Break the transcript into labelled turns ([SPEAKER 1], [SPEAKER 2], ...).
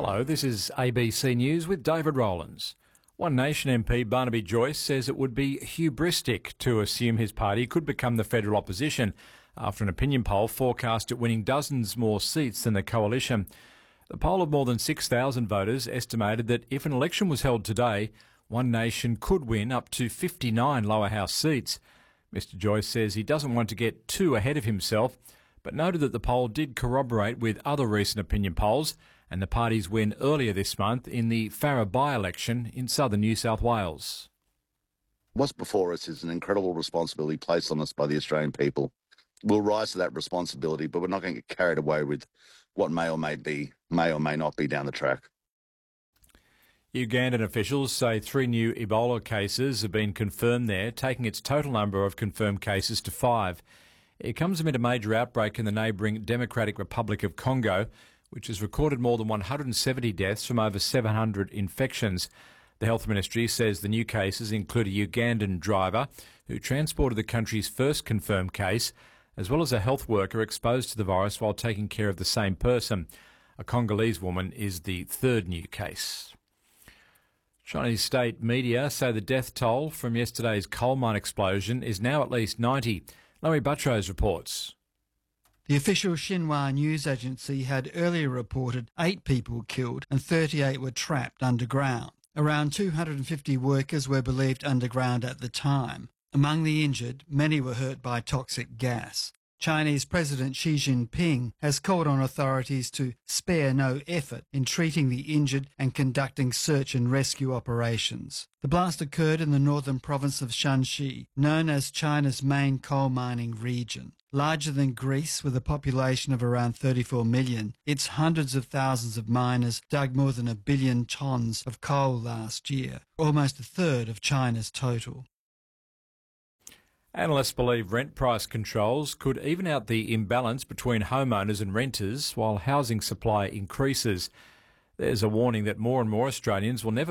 [SPEAKER 1] Hello, this is ABC News with David Rowlands. One Nation MP Barnaby Joyce says it would be hubristic to assume his party could become the federal opposition after an opinion poll forecast it winning dozens more seats than the coalition. The poll of more than 6,000 voters estimated that if an election was held today, One Nation could win up to 59 lower house seats. Mr Joyce says he doesn't want to get too ahead of himself, but noted that the poll did corroborate with other recent opinion polls and the party's win earlier this month in the Farrer by-election in southern New South Wales.
[SPEAKER 2] What's before us is an incredible responsibility placed on us by the Australian people. We'll rise to that responsibility, but we're not going to get carried away with what may or may not be down the track.
[SPEAKER 1] Ugandan officials say 3 new Ebola cases have been confirmed there, taking its total number of confirmed cases to 5. It comes amid a major outbreak in the neighbouring Democratic Republic of Congo, which has recorded more than 170 deaths from over 700 infections. The Health Ministry says the new cases include a Ugandan driver who transported the country's first confirmed case, as well as a health worker exposed to the virus while taking care of the same person. A Congolese woman is the third new case. Chinese state media say the death toll from yesterday's coal mine explosion is now at least 90. Larry Buttrose reports.
[SPEAKER 3] The official Xinhua news agency had earlier reported 8 people killed and 38 were trapped underground. Around 250 workers were believed underground at the time. Among the injured, many were hurt by toxic gas. Chinese President Xi Jinping has called on authorities to spare no effort in treating the injured and conducting search and rescue operations. The blast occurred in the northern province of Shanxi, known as China's main coal mining region. Larger than Greece, with a population of around 34 million, its hundreds of thousands of miners dug more than 1 billion tonnes of coal last year, almost a third of China's total.
[SPEAKER 1] Analysts believe rent price controls could even out the imbalance between homeowners and renters while housing supply increases. There's a warning that more and more Australians will never